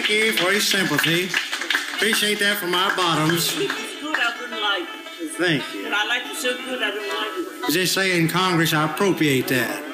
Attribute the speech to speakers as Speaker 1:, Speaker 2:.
Speaker 1: thank you for your sympathy. Appreciate that from our bottoms.
Speaker 2: If it's good, I wouldn't like it.
Speaker 1: Thank you.
Speaker 2: But I like it so good, I don't like it.
Speaker 1: As they say in Congress, I appropriate that.